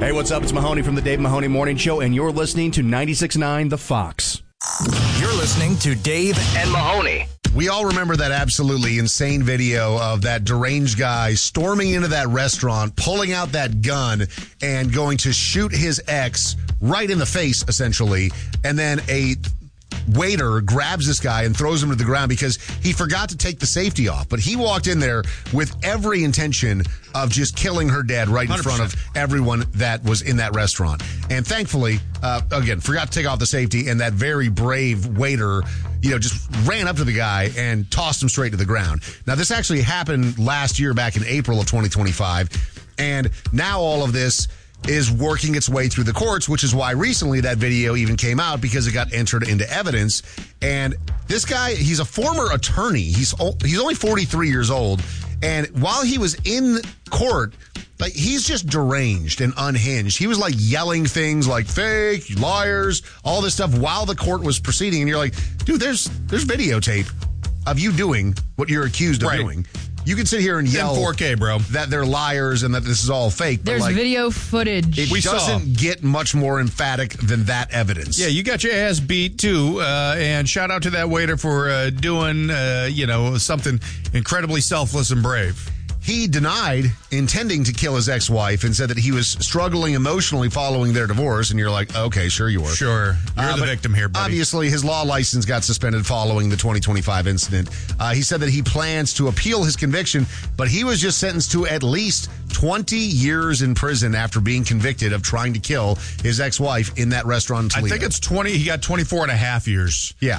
Hey, what's up? It's Mahoney from the Dave Mahoney Morning Show, and you're listening to 96.9 The Fox. You're listening to Dave and Mahoney. We all remember that absolutely insane video of that deranged guy storming into that restaurant, pulling out that gun, and going to shoot his ex right in the face, essentially. And then a waiter grabs this guy and throws him to the ground because he forgot to take the safety off. But he walked in there with every intention of just killing her dead right in 100%. Front of everyone that was in that restaurant. And thankfully, again, forgot to take off the safety, and that very brave waiter, just ran up to the guy and tossed him straight to the ground. Now, this actually happened last year back in April of 2025, and now all of this is working its way through the courts, which is why recently that video even came out because it got entered into evidence. And this guy, he's a former attorney. He's only 43 years old. And while he was in court, he's just deranged and unhinged. He was yelling things like fake, liars, all this stuff while the court was proceeding. And you're like, dude, there's videotape of you doing what you're accused of doing. You can sit here and yell in 4K, bro, that they're liars and that this is all fake. There's video footage. It doesn't get much more emphatic than that evidence. Yeah, you got your ass beat, too. And shout out to that waiter for doing, something incredibly selfless and brave. He denied intending to kill his ex-wife and said that he was struggling emotionally following their divorce. And you're like, okay, sure you were. Sure. You're the victim here, buddy. Obviously, his law license got suspended following the 2025 incident. He said that he plans to appeal his conviction, but he was just sentenced to at least 20 years in prison after being convicted of trying to kill his ex-wife in that restaurant in Toledo. I think it's 20. He got 24 and a half years. Yeah.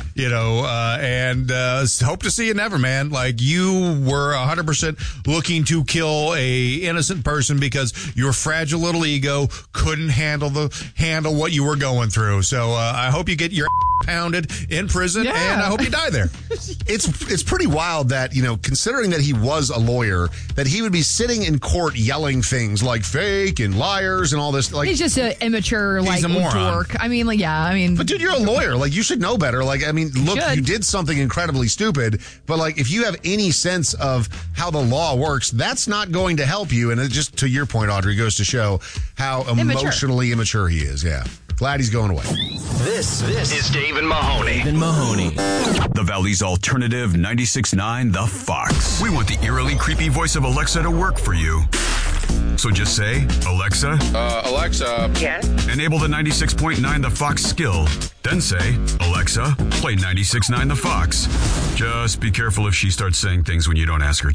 And hope to see you never, man. You were 100% looking to kill a innocent person because your fragile little ego couldn't handle what you were going through. So I hope you get your pounded in prison, and I hope you die there. It's pretty wild that, considering that he was a lawyer, that he would be sitting in court yelling things like fake and liars and all this. He's just an immature, he's a moron. dork. But dude, you're a lawyer. You should know better. You did something incredibly stupid, but if you have any sense of how the law works, that's not going to help you. And it just, to your point, Audrey, goes to show how emotionally immature he is. Yeah. Glad he's going away. This is Dave and Mahoney. The Valley's alternative 96.9 The Fox. We want the eerily creepy voice of Alexa to work for you. So just say, Alexa. Alexa. Yes? Enable the 96.9 The Fox skill. Then say, Alexa, play 96.9 The Fox. Just be careful if she starts saying things when you don't ask her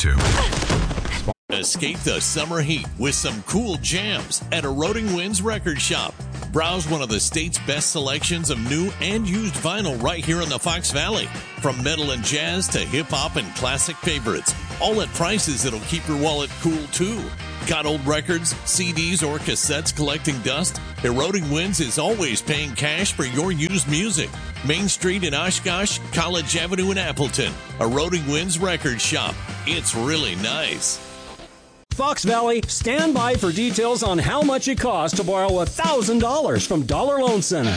to. Escape the summer heat with some cool jams at Eroding Winds Record Shop. Browse one of the state's best selections of new and used vinyl right here in the Fox Valley. From metal and jazz to hip-hop and classic favorites, all at prices that'll keep your wallet cool, too. Got old records, CDs, or cassettes collecting dust? Eroding Winds is always paying cash for your used music. Main Street in Oshkosh, College Avenue in Appleton. Eroding Winds Record Shop. It's really nice. Fox Valley, stand by for details on how much it costs to borrow $1,000 from Dollar Loan Center.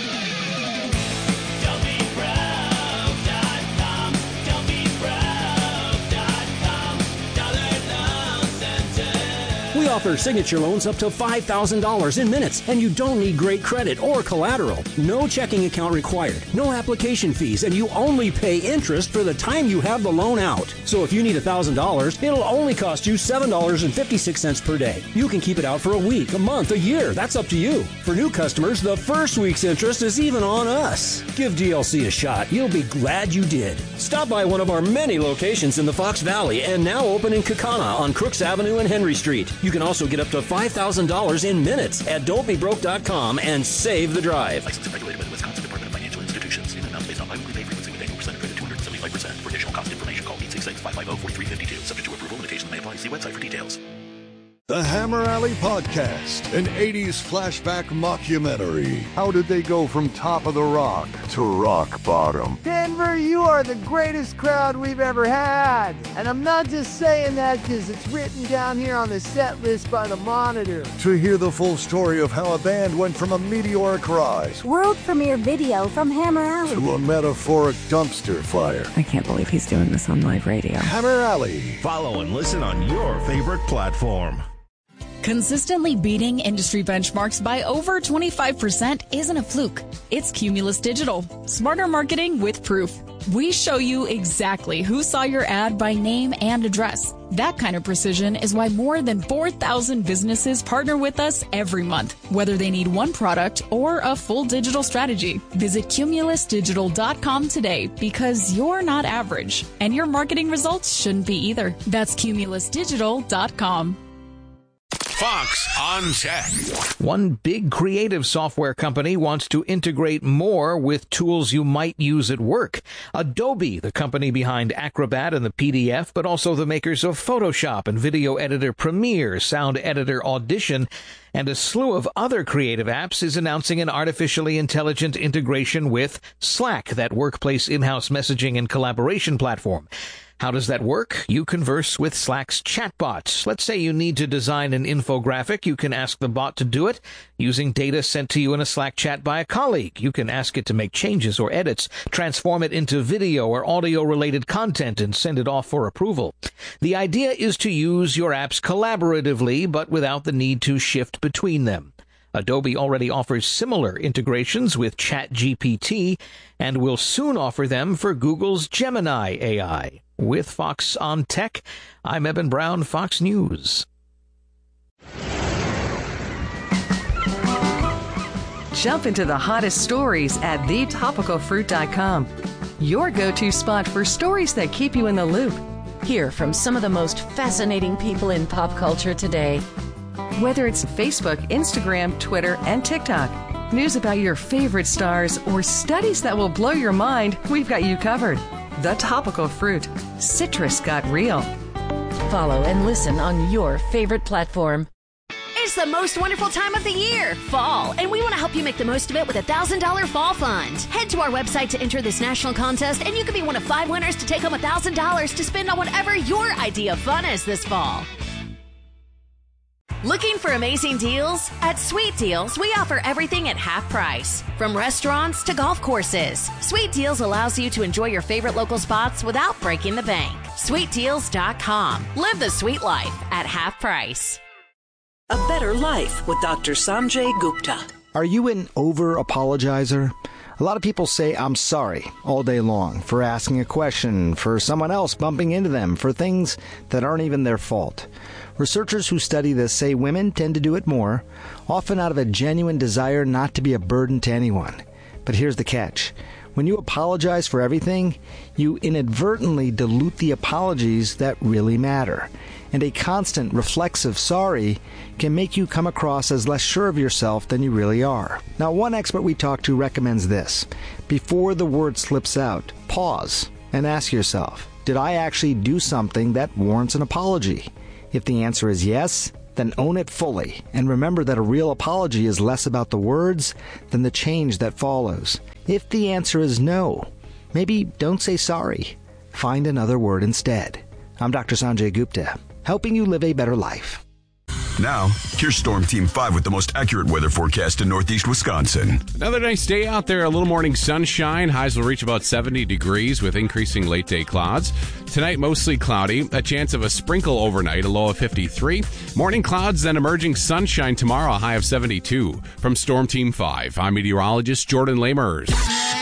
We offer signature loans up to $5,000 in minutes, and you don't need great credit or collateral. No checking account required, no application fees, and you only pay interest for the time you have the loan out. So if you need $1,000, it'll only cost you $7.56 per day. You can keep it out for a week, a month, a year. That's up to you. For new customers, the first week's interest is even on us. Give DLC a shot. You'll be glad you did. Stop by one of our many locations in the Fox Valley and now open in Kaukauna on Crooks Avenue and Henry Street. You can also get up to $5,000 in minutes at don'tbebroke.com and save the drive. Licensed and regulated by the Wisconsin Department of Financial Institutions. In amounts based on biweekly pay frequency with annual percent credit 275%. For additional cost information, call 866-550-4352. Subject to approval, limitations may apply. See website for details. The Hammer Alley Podcast, an 80s flashback mockumentary. How did they go from top of the rock to rock bottom? Denver, you are the greatest crowd we've ever had. And I'm not just saying that because it's written down here on the set list by the Monitor. To hear the full story of how a band went from a meteoric rise, world premiere video from Hammer Alley, to a metaphoric dumpster fire. I can't believe he's doing this on live radio. Hammer Alley. Follow and listen on your favorite platform. Consistently beating industry benchmarks by over 25% isn't a fluke. It's Cumulus Digital. Smarter marketing with proof. We show you exactly who saw your ad by name and address. That kind of precision is why more than 4,000 businesses partner with us every month, whether they need one product or a full digital strategy. Visit cumulusdigital.com today because you're not average, and your marketing results shouldn't be either. That's cumulusdigital.com. Fox on Tech. One big creative software company wants to integrate more with tools you might use at work. Adobe, the company behind Acrobat and the PDF, but also the makers of Photoshop and video editor Premiere, sound editor Audition, and a slew of other creative apps, is announcing an artificially intelligent integration with Slack, that workplace in-house messaging and collaboration platform. How does that work? You converse with Slack's chatbots. Let's say you need to design an infographic. You can ask the bot to do it using data sent to you in a Slack chat by a colleague. You can ask it to make changes or edits, transform it into video or audio-related content, and send it off for approval. The idea is to use your apps collaboratively, but without the need to shift between them. Adobe already offers similar integrations with ChatGPT and will soon offer them for Google's Gemini AI. With Fox on Tech, I'm Eben Brown, Fox News. Jump into the hottest stories at thetopicalfruit.com. Your go-to spot for stories that keep you in the loop. Hear from some of the most fascinating people in pop culture today. Whether it's Facebook, Instagram, Twitter, and TikTok, news about your favorite stars, or studies that will blow your mind, we've got you covered. The Topical Fruit. Citrus got real. Follow and listen on your favorite platform. It's the most wonderful time of the year, fall, and we want to help you make the most of it with a $1,000 fall fund. Head to our website to enter this national contest, and you could be one of 5 winners to take home $1,000 to spend on whatever your idea of fun is this fall. Looking for amazing deals? At Sweet Deals, we offer everything at half price. From restaurants to golf courses, Sweet Deals allows you to enjoy your favorite local spots without breaking the bank. SweetDeals.com. Live the sweet life at half price. A Better Life with Dr. Sanjay Gupta. Are you an over-apologizer? A lot of people say I'm sorry all day long for asking a question, for someone else bumping into them, for things that aren't even their fault. Researchers who study this say women tend to do it more, often out of a genuine desire not to be a burden to anyone. But here's the catch. When you apologize for everything, you inadvertently dilute the apologies that really matter. And a constant reflexive sorry can make you come across as less sure of yourself than you really are. Now, one expert we talked to recommends this. Before the word slips out, pause and ask yourself, did I actually do something that warrants an apology? If the answer is yes, then own it fully, and remember that a real apology is less about the words than the change that follows. If the answer is no, maybe don't say sorry. Find another word instead. I'm Dr. Sanjay Gupta, helping you live a better life. Now, here's Storm Team 5 with the most accurate weather forecast in northeast Wisconsin. Another nice day out there. A little morning sunshine. Highs will reach about 70 degrees with increasing late-day clouds. Tonight, mostly cloudy. A chance of a sprinkle overnight, a low of 53. Morning clouds, then emerging sunshine tomorrow, a high of 72. From Storm Team 5, I'm meteorologist Jordan Lamers.